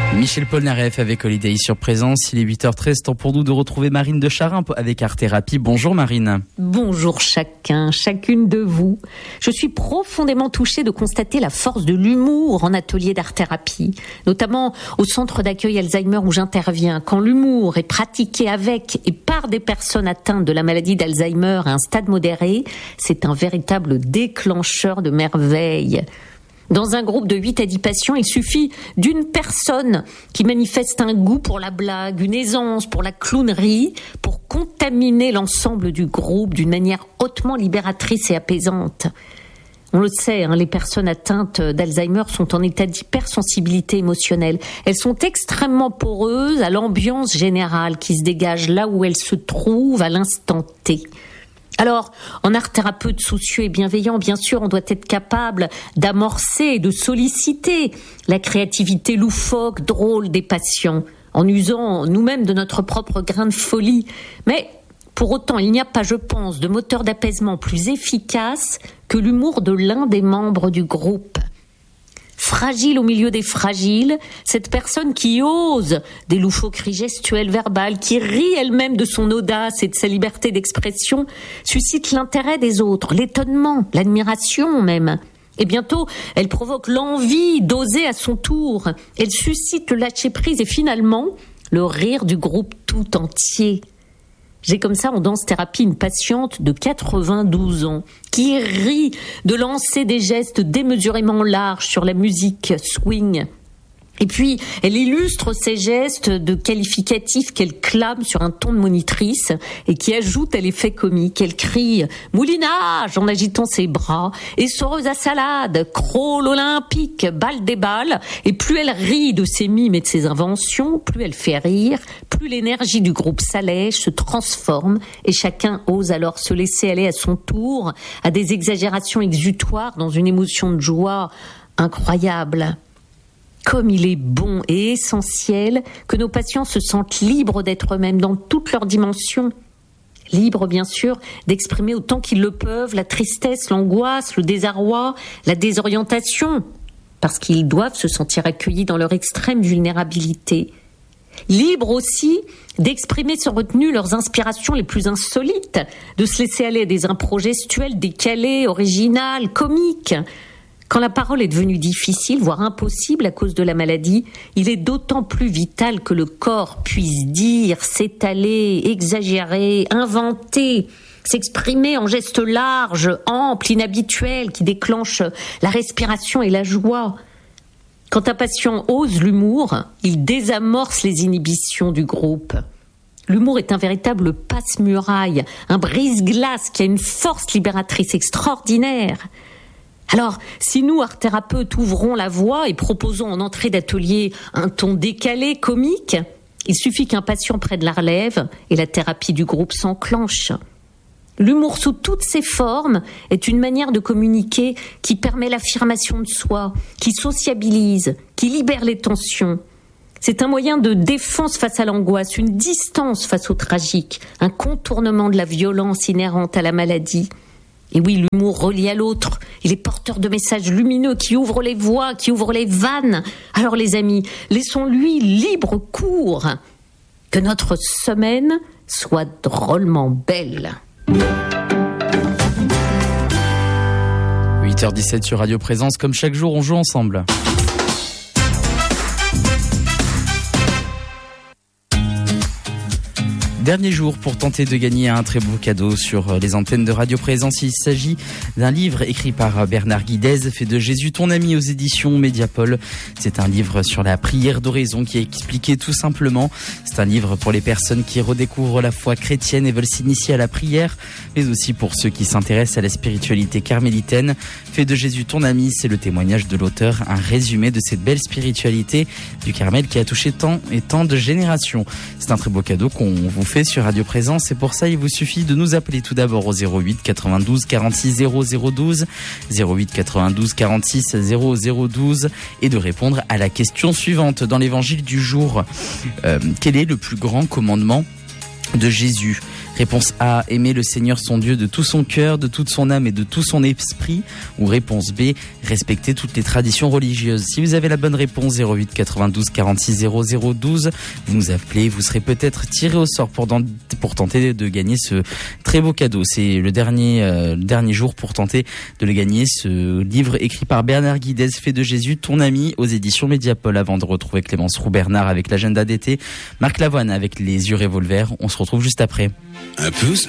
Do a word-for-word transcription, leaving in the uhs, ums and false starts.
Michel Polnareff avec Holiday sur Présence. Il est huit heures treize, temps pour nous de retrouver Marine de Charin avec Art Thérapie. Bonjour Marine. Bonjour chacun, chacune de vous. Je suis profondément touchée de constater la force de l'humour en atelier d'Art Thérapie, notamment au centre d'accueil Alzheimer où j'interviens. Quand l'humour est pratiqué avec et par des personnes atteintes de la maladie d'Alzheimer à un stade modéré, c'est un véritable déclencheur de merveilles. Dans un groupe de huit à dix patients, il suffit d'une personne qui manifeste un goût pour la blague, une aisance pour la clownerie, pour contaminer l'ensemble du groupe d'une manière hautement libératrice et apaisante. On le sait, hein, les personnes atteintes d'Alzheimer sont en état d'hypersensibilité émotionnelle. Elles sont extrêmement poreuses à l'ambiance générale qui se dégage là où elles se trouvent à l'instant T. Alors, en art thérapeute soucieux et bienveillant, bien sûr, on doit être capable d'amorcer et de solliciter la créativité loufoque, drôle des patients, en usant nous-mêmes de notre propre grain de folie. Mais pour autant, il n'y a pas, je pense, de moteur d'apaisement plus efficace que l'humour de l'un des membres du groupe. Fragile au milieu des fragiles, cette personne qui ose des loufoqueries gestuelles verbales, qui rit elle-même de son audace et de sa liberté d'expression, suscite l'intérêt des autres, l'étonnement, l'admiration même. Et bientôt, elle provoque l'envie d'oser à son tour. Elle suscite le lâcher-prise et finalement, le rire du groupe tout entier. J'ai comme ça en danse-thérapie une patiente de quatre-vingt-douze ans qui rit de lancer des gestes démesurément larges sur la musique swing. Et puis, elle illustre ces gestes de qualificatifs qu'elle clame sur un ton de monitrice et qui ajoute à l'effet comique. Elle crie « moulinage » en agitant ses bras, « essoreuse à salade »,« crawl olympique »,« balle des balles ». Et plus elle rit de ses mimes et de ses inventions, plus elle fait rire, plus l'énergie du groupe s'allège, se transforme et chacun ose alors se laisser aller à son tour à des exagérations exutoires dans une émotion de joie incroyable. Comme il est bon et essentiel que nos patients se sentent libres d'être eux-mêmes dans toutes leurs dimensions. Libres, bien sûr, d'exprimer autant qu'ils le peuvent la tristesse, l'angoisse, le désarroi, la désorientation, parce qu'ils doivent se sentir accueillis dans leur extrême vulnérabilité. Libres aussi d'exprimer sans retenue leurs inspirations les plus insolites, de se laisser aller à des impros gestuels décalés, originales, comiques. Quand la parole est devenue difficile, voire impossible à cause de la maladie, il est d'autant plus vital que le corps puisse dire, s'étaler, exagérer, inventer, s'exprimer en gestes larges, amples, inhabituels, qui déclenchent la respiration et la joie. Quand un patient ose l'humour, il désamorce les inhibitions du groupe. L'humour est un véritable passe-muraille, un brise-glace qui a une force libératrice extraordinaire. Alors, si nous, art thérapeutes, ouvrons la voie et proposons en entrée d'atelier un ton décalé, comique, il suffit qu'un patient prenne la relève et la thérapie du groupe s'enclenche. L'humour sous toutes ses formes est une manière de communiquer qui permet l'affirmation de soi, qui sociabilise, qui libère les tensions. C'est un moyen de défense face à l'angoisse, une distance face au tragique, un contournement de la violence inhérente à la maladie. Et oui, l'humour relié à l'autre, il est porteur de messages lumineux qui ouvrent les voies, qui ouvrent les vannes. Alors les amis, laissons-lui libre cours. Que notre semaine soit drôlement belle. huit heures dix-sept sur Radio Présence, comme chaque jour, on joue ensemble. Dernier jour pour tenter de gagner un très beau cadeau sur les antennes de Radio Présence. Il s'agit d'un livre écrit par Bernard Guidez, Fais de Jésus ton ami aux éditions Mediapol. C'est un livre sur la prière d'oraison qui est expliqué tout simplement. C'est un livre pour les personnes qui redécouvrent la foi chrétienne et veulent s'initier à la prière, mais aussi pour ceux qui s'intéressent à la spiritualité carmélitaine. Fais de Jésus ton ami, c'est le témoignage de l'auteur, un résumé de cette belle spiritualité du Carmel qui a touché tant et tant de générations. C'est un très beau cadeau qu'on vous fait sur Radio Présence et pour ça il vous suffit de nous appeler tout d'abord au zéro huit quatre-vingt-douze quarante-six zéro zéro douze zéro huit quatre-vingt-douze quarante-six zéro zéro douze et de répondre à la question suivante dans l'évangile du jour. Euh, quel est le plus grand commandement de Jésus ? Réponse A, aimer le Seigneur son Dieu de tout son cœur, de toute son âme et de tout son esprit. Ou réponse B, respecter toutes les traditions religieuses. Si vous avez la bonne réponse, zéro huit quatre-vingt-douze quarante-six zéro zéro douze, vous nous appelez, vous serez peut-être tiré au sort pour, dans, pour tenter de gagner ce très beau cadeau. C'est le dernier, euh, le dernier jour pour tenter de le gagner, ce livre écrit par Bernard Guidez, Fait de Jésus ton ami, aux éditions Mediapol. Avant de retrouver Clémence Roux-Bernard avec l'agenda d'été, Marc Lavoine avec les yeux revolver. On se retrouve juste après. Un pouce